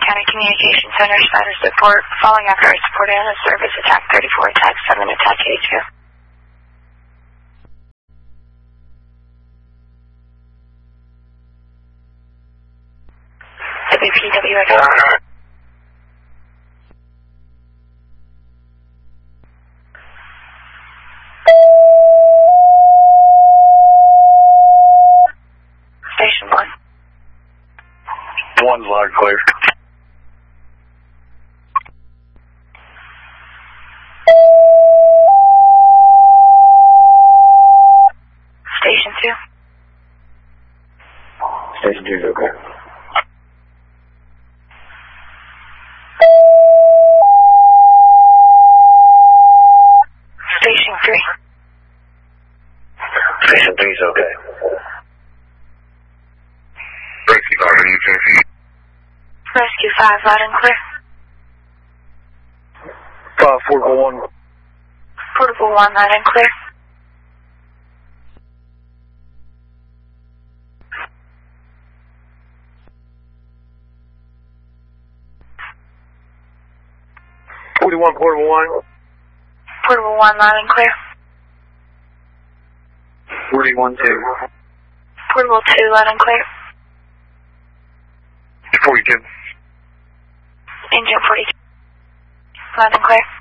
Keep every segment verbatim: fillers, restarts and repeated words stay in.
County Communication Center, status report. Following after I support on a service attack thirty-four, attack seven, attack H Q. W P W X. Station one. One's loud and clear. Station two. Station two is okay. Station three. Station three is okay. Rescue five, loud and clear. five four one. Portable one, loud and clear. forty-one, portable one. Portable one, loud and clear. forty-one, two. Portable two, loud and clear. forty-two. Engine forty-two. Loud and clear.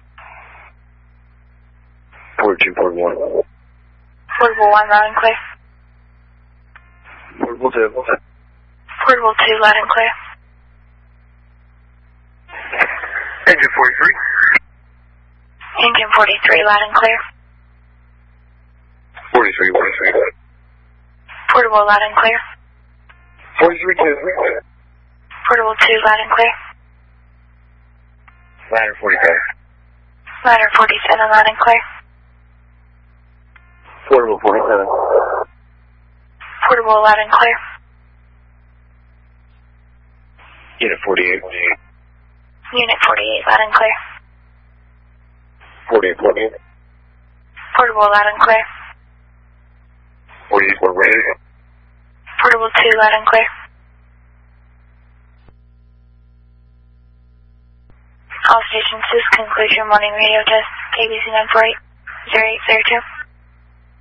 forty-two, portable one. Portable one, loud and clear. Portable two. Portable two, loud and clear. Engine forty-three. Engine forty-three, loud and clear. forty-three, forty-three. Portable, loud and clear. forty-three, two. Portable two, loud and clear. Ladder forty-five. Ladder forty-seven, loud and clear. Portable forty-seven. Portable, loud and clear. Unit forty-eight. Unit forty-eight, loud and clear. forty-eight, forty-eight. Portable, loud and clear. forty-eight, we're ready. Portable two, loud and clear. All stations, this concludes your morning radio test. K B C nine four eight, zero eight zero two.